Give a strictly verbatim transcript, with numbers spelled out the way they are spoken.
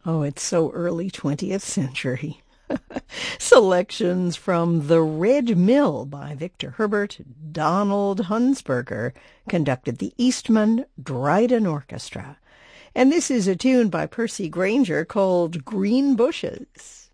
Oh, it's so early twentieth century. Selections from The Red Mill by Victor Herbert. Donald Hunsberger conducted the Eastman Dryden Orchestra. And this is a tune by Percy Grainger called Green Bushes.